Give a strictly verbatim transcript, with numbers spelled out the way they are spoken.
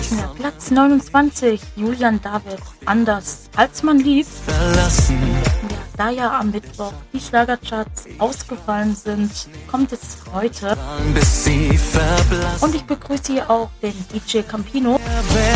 Ja, Platz neunundzwanzig, Julian David, anders als man liebt. verlassen. Ja, da ja am Mittwoch die Schlagercharts ausgefallen sind, kommt es heute. Bis sie verblassen. Und ich begrüße hier auch den D J Campino.